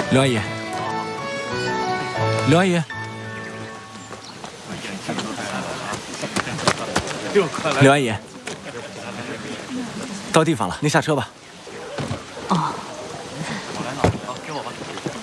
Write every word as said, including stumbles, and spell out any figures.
刘阿姨，刘阿姨，刘阿姨，到地方了，您下车吧。 哦。